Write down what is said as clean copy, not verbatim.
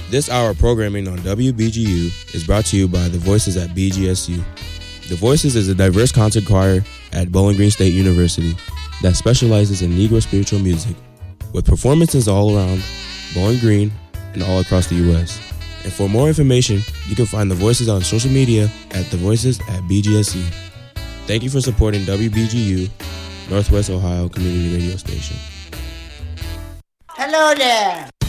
This hour of programming on WBGU is brought to you by The Voices at BGSU. The Voices is a diverse concert choir at Bowling Green State University that specializes in Negro spiritual music, with performances all around Bowling Green and all across the U.S. And for more information, you can find The Voices on social media at The Voices at BGSU. Thank you for supporting WBGU, Northwest Ohio Community Radio Station. Hello there.